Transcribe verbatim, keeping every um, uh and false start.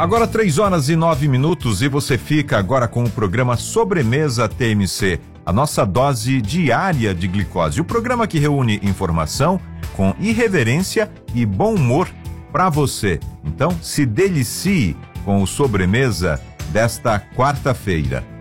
Agora três horas e nove minutos e você fica agora com o programa Sobremesa T M C, a nossa dose diária de glicose. O programa que reúne informação com irreverência e bom humor para você. Então, se delicie com o Sobremesa desta quarta-feira.